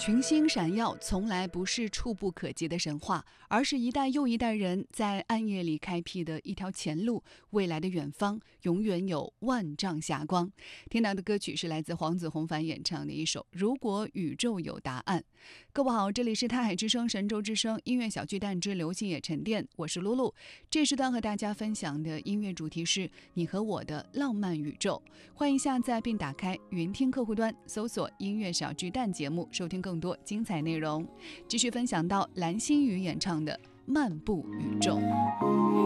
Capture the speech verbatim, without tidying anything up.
群星闪耀从来不是触不可及的神话，而是一代又一代人在暗夜里开辟的一条前路。未来的远方永远有万丈霞光。听到的歌曲是来自黄子弘凡演唱的一首《如果宇宙有答案》。各位好，这里是泰海之声神州之声音乐小巨蛋之流行也沉淀，我是露露。这时段和大家分享的音乐主题是你和我的浪漫宇宙。欢迎下载并打开云听客户端，搜索音乐小巨蛋节目，收听更多精彩内容。继续分享到蓝心宇演唱的《漫步宇宙》。